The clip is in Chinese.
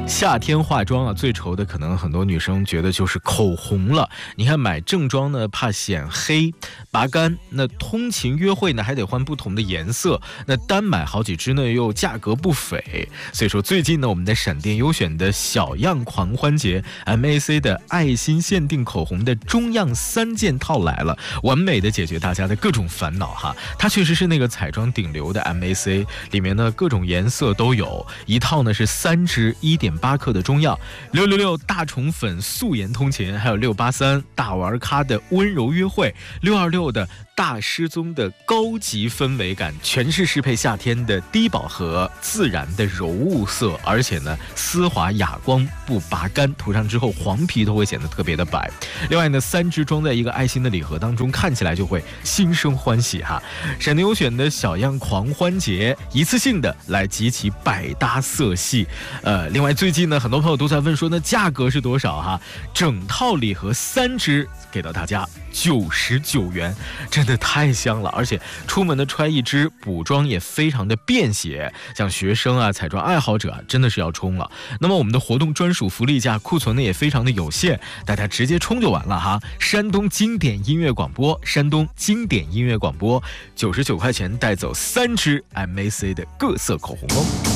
夏天化妆啊，最愁的可能很多女生觉得就是口红了。你看买正装呢，怕显黑拔干；那通勤约会呢，还得换不同的颜色；那单买好几支呢，又价格不菲。所以说最近呢，我们的闪电优选的小样狂欢节 MAC 的爱心限定口红的中样3件套来了，完美的解决大家的各种烦恼哈。它确实是那个彩妆顶流的 MAC， 里面呢各种颜色都有，一套呢是3支1.8克的中药，666大宠粉素颜通勤，还有683大玩咖的温柔约会，626的大失踪的高级氛围感，全是适配夏天的低饱和自然的柔雾色，而且呢丝滑哑光不拔干，涂上之后黄皮都会显得特别的白。另外呢3支装在一个爱心的礼盒当中，看起来就会心生欢喜哈。闪电优选的小样狂欢节，一次性的来集齐百搭色系。另外最近呢很多朋友都在问说，那价格是多少哈？整套礼盒3支给到大家99元，真的太香了，而且出门的揣一支，补妆也非常的便携，像学生啊、彩妆爱好者啊，真的是要冲了。那么我们的活动专属福利价库存呢也非常的有限，大家直接冲就完了哈。山东经典音乐广播，99块钱带走3支 MAC 的各色口红哦。